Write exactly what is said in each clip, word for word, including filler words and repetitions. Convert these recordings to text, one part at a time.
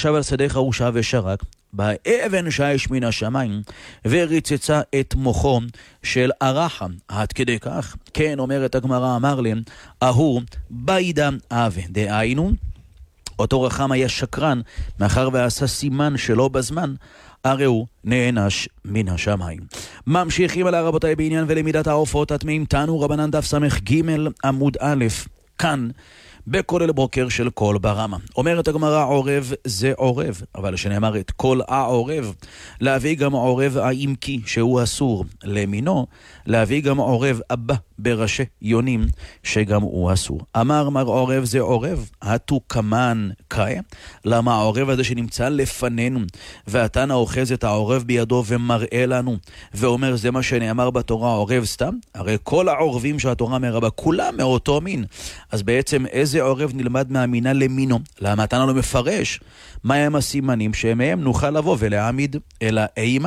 וישב על שדה חרושה ושרק, באה אבן שיש מן השמיים, וריצצה את מוחו של הרחם. עד כדי כך, כן אומרת הגמרא, אמר להם, אהו בידה אבה, דהיינו, אותו רחם היה שקרן, מאחר ועשה סימן שלא בזמן, הרי הוא נענש מן השמיים. ממשיכים על רבותיי בעניין ולמידת העופות הטמאים. תנו רבנן דף סמך ג' עמוד א', כאן בכולל בוקר של כל ברמה. אומרת הגמרא, עורב זה עורב, אבל שנאמר את כל העורב, להביא גם עורב העמקי שהוא אסור למינו, להביא גם עורב הבא בראשי יונים שגם הוא אסור. אמר מר עורב זה עורב, התו כמן קאה. למה העורב הזה שנמצא לפנינו, והתנא אוחז את העורב בידו ומראה לנו, ואומר זה מה שנאמר בתורה, עורב סתם? הרי כל העורבים שהתורה מרבה, כולם מאותו מין. אז בעצם איזה עורב נלמד מהמינה למינו? למה התנא לא מפרש מהם הסימנים שמהם נוכל לבוא ולהעמיד אלא אימה?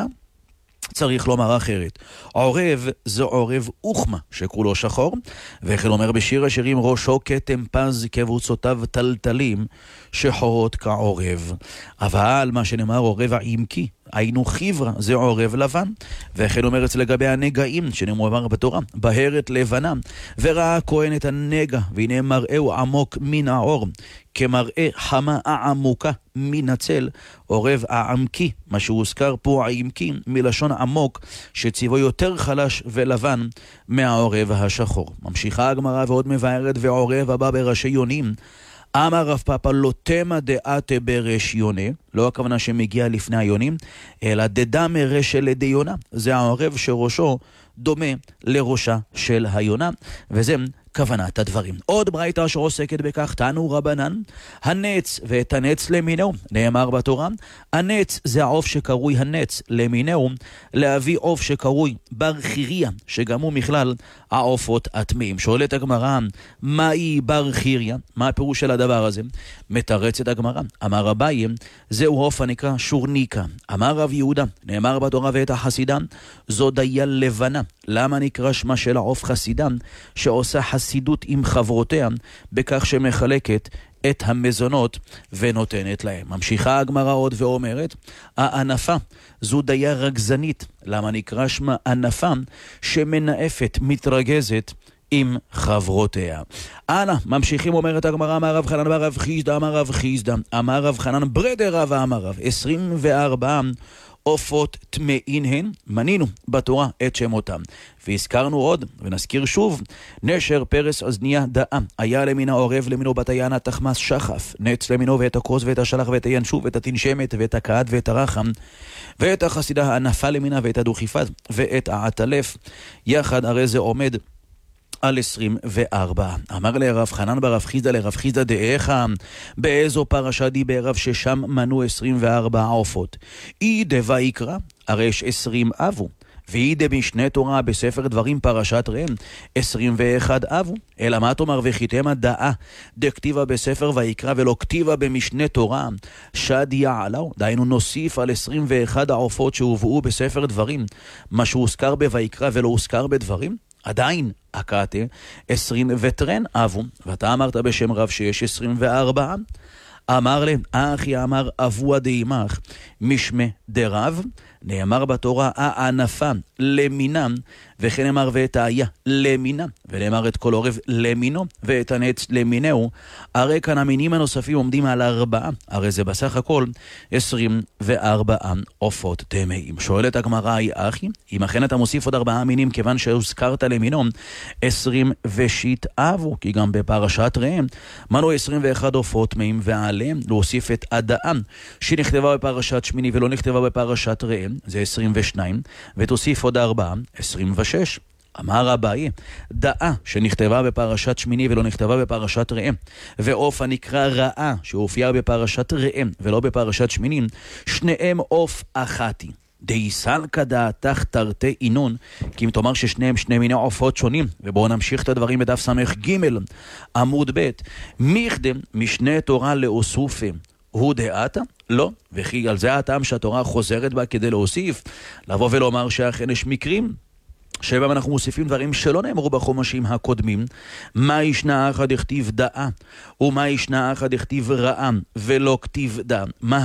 צריך לומר אחרת. עורב זה עורב אוכמה שכולו שחור, וכן אומר בשיר השירים, ראשו כתם פז קבוצותיו טלטלים שחורות כעורב. אבל מה שנאמר עורב העמקי, היינו חיברה, זה עורב לבן. וכן אומר אצל לגבי הנגעים שנאמר בתורה, בהרת לבנה, וראה הכהן את הנגע, והנה מראהו עמוק מן העור, כמראה חמה עמוקה מן הצל. עורב העמקי, מה שהוזכר פה העמקי, מלשון עמוק, שציבו יותר חלש ולבן מהעורב השחור. ממשיכה הגמרא ועוד מבארת, ועורב הבא בראשי יונים, אמר רב פאפא לא תמה דעת בראש יונה, לא הכוונה שמגיע לפני היונים, אלא דדמה רשע לדיונה. זה העורב שראשו דומה לראשה של היונה, וזה כוונת הדברים. עוד ברייתא שעוסקת בכך, תנו רבנן, הנץ ואת הנץ למינו, נאמר בתורה, הנץ זה העוף שקרוי הנץ למינו, להביא עוף שקרוי בר חיריה, שגם הוא מכלל העופות הטמאים. שואלת הגמרא, מהי בר חיריה? מה הפירוש של הדבר הזה? מתרצת הגמרא, אמר אביי, זהו עוף הנקרא שורניקה. אמר רב יהודה, נאמר בתורה ואת החסידה, זו דיה לבנה. למה נקרא שמה של העוף חסידה? שעושה חסידות עם חברותיה, בכך שמחלקת את המזונות ונותנת להם. ממשיכה הגמרא עוד ואומרת, הענפה זו דיה רגזנית. למה נקרא שמה ענפה? שמנאפת, מתרגזת עם חברותיה. אנא, ממשיכים, אומרת הגמרא, אמר רב חנן בר רב חיסדא, אמר רב חיסדא, אמר רב חנן ברדר רב אמר רב, עשרים וארבע עופות טמאין הן, מנינו בתורה את שמותם. והזכרנו עוד, ונזכיר שוב, נשר פרס אזניה דאה, היה למן העורב למינו בתיין תחמס שחף, נץ למינו ואת הכוס ואת השלח ואת הינשוף ואת התנשמת ואת הקעת ואת הרחם, ואת החסידה הענפה למינה ואת הדוכיפת ואת העטלף, יחד הרי זה עומד על עשרים וארבע. אמר לרב חנן ברב חיסדא לרב חיסדא דאיך, באיזו פרשה דיבר רב ששם מנו עשרים וארבע עופות? אי דויקרא, הרי יש עשרים אבו, ואי דמשנה תורה בספר דברים פרשת ראם, עשרים ואחד אבו. אלא מה תאמר וחיתמה דאה דכתיבה בספר ויקרא ולא כתיבה במשנה תורה, שד יעלו, דהיינו נוסיף על עשרים ואחד העופות שהובאו בספר דברים מה שהוזכר בויקרא ולא הוזכר בדברים? עדיין הקעתה עשרים וטרן אבו, ואתה אמרת בשם רב שיש עשרים וארבע. אמר להם, אחי אמר אבוה דאימך משמה דרב, נאמר בתורה הענפה למינם, וכן אמר ואת האיה למינם, ונאמר את כל עורב למינו, ואת הנץ למינהו. הרי כאן המינים הנוספים עומדים על ארבעה, הרי זה בסך הכל עשרים וארבע עופות טמאים. שואלת הגמרא, אחי, אם אכן אתה מוסיף עוד ארבעה מינים, כיוון שהוזכרת למינו עשרים ושיט אבו, כי גם בפרשת ראם מנו עשרים ואחד עופות טמאים, ועליהם להוסיף את הדאם שנכתבה בפרשת שמיני ולא נכתבה בפרשת ראם, זה עשרים ושתיים, ותוסיף עוד ארבעה, עשרים ושש. אמר אביי, דאה שנכתבה בפרשת שמיני ולא נכתבה בפרשת ראם, ועוף הנקרא רעה שהופיע בפרשת ראם ולא בפרשת שמיני, שניהם עוף אחתי. דייסלקא דעתך תרתי אינון, כי אם תאמר ששניהם שני מיני עופות שונים. ובואו נמשיך את הדברים בדף סמך ג' עמוד ב', מיכדם משנה תורה לאוסופה הוא דעתה? לא, וכי על זה הטעם שהתורה חוזרת בה כדי להוסיף, לבוא ולומר שאכן יש מקרים שבהם אנחנו מוסיפים דברים שלא נאמרו בחומשים הקודמים. מה ישנה אחד הכתיב דאה, ומה ישנה אחד הכתיב רעה ולא כתיב דאה? מה